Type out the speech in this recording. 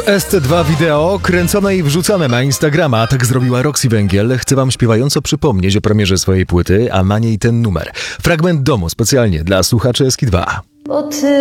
SC2 wideo kręcone i wrzucane na Instagrama. Tak zrobiła Roxy Węgiel. Chcę wam śpiewająco przypomnieć o premierze swojej płyty, a na niej ten numer. Fragment domu specjalnie dla słuchaczy SK2. Bo ty